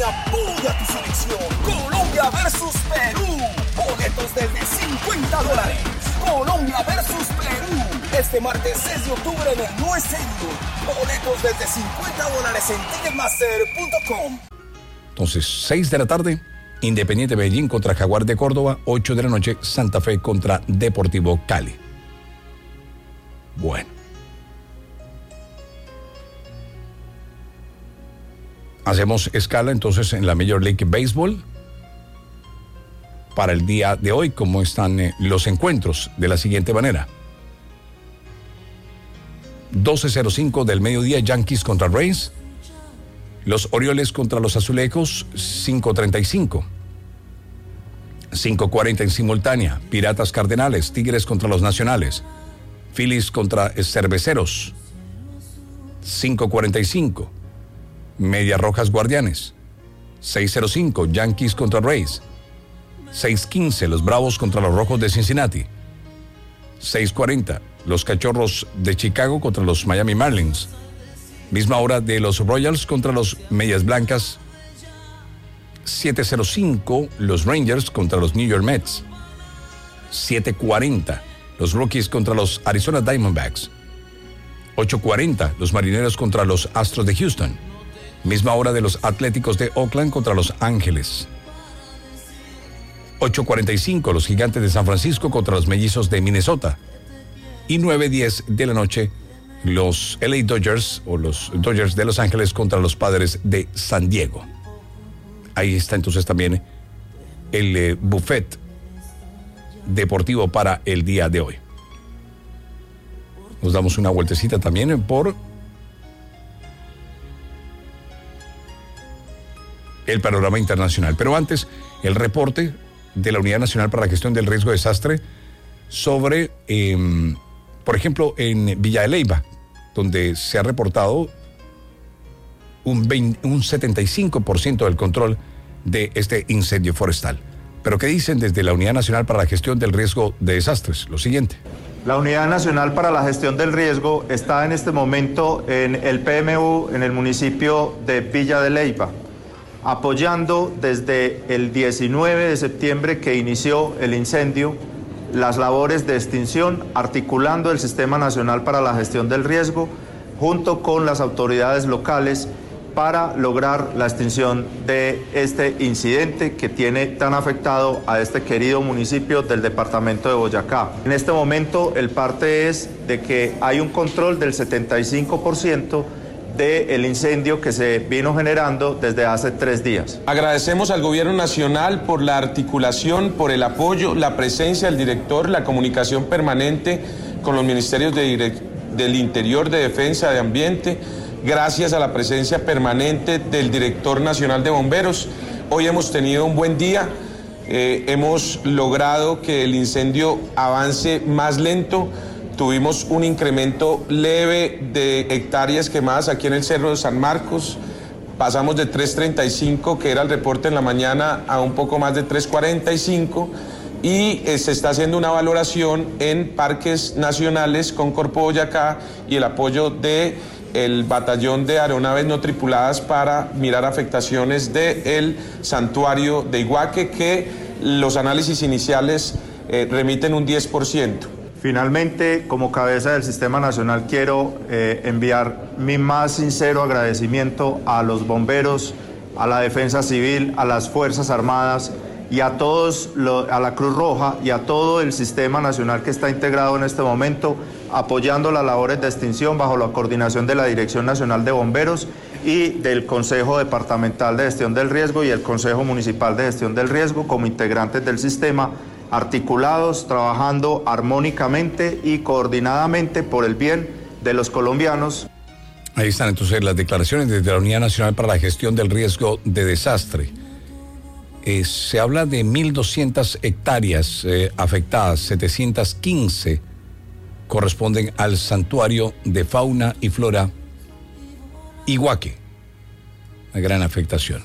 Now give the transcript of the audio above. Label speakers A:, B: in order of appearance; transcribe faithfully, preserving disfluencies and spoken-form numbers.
A: apoya tu selección. Colombia versus Perú. Boletos desde cincuenta dólares. Colombia versus Perú. Este martes seis de octubre en el Nue Stadium. Boletos desde cincuenta dólares en ticketmaster punto com.
B: Entonces, seis de la tarde, Independiente Medellín contra Jaguar de Córdoba. ocho de la noche, Santa Fe contra Deportivo Cali. Bueno. Hacemos escala entonces en la Major League Baseball para el día de hoy. ¿Cómo están eh, los encuentros? De la siguiente manera: doce cero cinco del mediodía, Yankees contra Rays. Los Orioles contra los Azulejos, cinco treinta y cinco. cinco cuarenta en simultánea, Piratas Cardenales. Tigres contra los Nacionales. Phillies contra Cerveceros, cinco cuarenta y cinco. Medias Rojas Guardianes, seis cero cinco, Yankees contra Rays. seis quince, los Bravos contra los Rojos de Cincinnati. seis cuarenta, los Cachorros de Chicago contra los Miami Marlins. Misma hora de los Royals contra los Medias Blancas. siete cero cinco, los Rangers contra los New York Mets. siete cuarenta, los Rockies contra los Arizona Diamondbacks. ocho cuarenta, los Marineros contra los Astros de Houston. Misma hora de los Atléticos de Oakland contra los Ángeles. ocho cuarenta y cinco, los Gigantes de San Francisco contra los Mellizos de Minnesota. Y nueve diez de la noche, los L A Dodgers o los Dodgers de Los Ángeles contra los Padres de San Diego. Ahí está entonces también el eh, buffet deportivo para el día de hoy. Nos damos una vueltecita también por el panorama internacional. Pero antes, el reporte de la Unidad Nacional para la Gestión del Riesgo de Desastre sobre, eh, por ejemplo, en Villa de Leyva, donde se ha reportado un, veinte, un setenta y cinco por ciento del control de este incendio forestal. Pero ¿qué dicen desde la Unidad Nacional para la Gestión del Riesgo de Desastres? Lo siguiente.
C: La Unidad Nacional para la Gestión del Riesgo está en este momento en el P M U, en el municipio de Villa de Leyva, apoyando desde el diecinueve de septiembre que inició el incendio las labores de extinción, articulando el Sistema Nacional para la Gestión del Riesgo junto con las autoridades locales para lograr la extinción de este incidente que tiene tan afectado a este querido municipio del departamento de Boyacá. En este momento el parte es de que hay un control del setenta y cinco por ciento del incendio que se vino generando desde hace tres días.
D: Agradecemos al Gobierno Nacional por la articulación, por el apoyo, la presencia del director, la comunicación permanente con los ministerios de direct- del Interior, de Defensa, de Ambiente. Gracias a la presencia permanente del director nacional de bomberos. Hoy hemos tenido un buen día, eh, hemos logrado que el incendio avance más lento. Tuvimos un incremento leve de hectáreas quemadas aquí en el Cerro de San Marcos. Pasamos de tres treinta y cinco, que era el reporte en la mañana, a un poco más de tres cuarenta y cinco. Y eh, se está haciendo una valoración en parques nacionales con Corpo Boyacá y el apoyo de el batallón de aeronaves no tripuladas para mirar afectaciones del santuario de Iguaque, que los análisis iniciales eh, remiten un diez por ciento.
C: Finalmente, como cabeza del Sistema Nacional, quiero eh, enviar mi más sincero agradecimiento a los bomberos, a la Defensa Civil, a las Fuerzas Armadas y a todos, lo, a la Cruz Roja y a todo el Sistema Nacional que está integrado en este momento, apoyando las labores de extinción bajo la coordinación de la Dirección Nacional de Bomberos y del Consejo Departamental de Gestión del Riesgo y el Consejo Municipal de Gestión del Riesgo como integrantes del sistema, articulados, trabajando armónicamente y coordinadamente por el bien de los colombianos.
B: Ahí están entonces las declaraciones desde la Unidad Nacional para la Gestión del Riesgo de Desastre. Eh, se habla de mil doscientas hectáreas eh, afectadas, setecientas quince corresponden al Santuario de Fauna y Flora Iguaque. Una gran afectación.